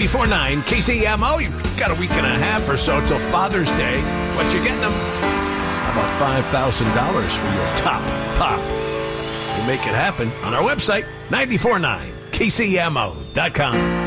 94.9 KCMO. You've got a week and a half or so till Father's Day. What you getting them? How about $5,000 for your top pop? We'll make it happen on our website, 94.9KCMO.com.